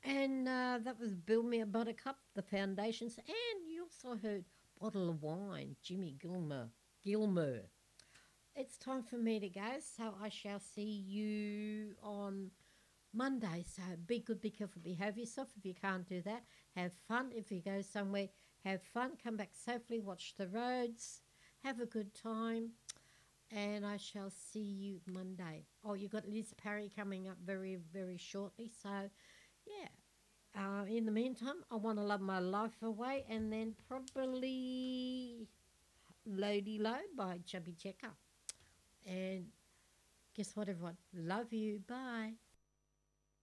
And that was Build Me a Buttercup, The Foundations. And you also heard Bottle of Wine, Jimmy Gilmer. Gilmer. It's time for me to go, so I shall see you on Monday. So be good, be careful, behave yourself. If you can't do that, have fun. If you go somewhere, have fun. Come back safely, watch the roads, have a good time, and I shall see you Monday. Oh, you've got Liz Parry coming up very, very shortly. So, yeah. In the meantime, I want to love my life away, and then probably Lodi Low by Chubby Checker. And guess what, everyone? Love you. Bye.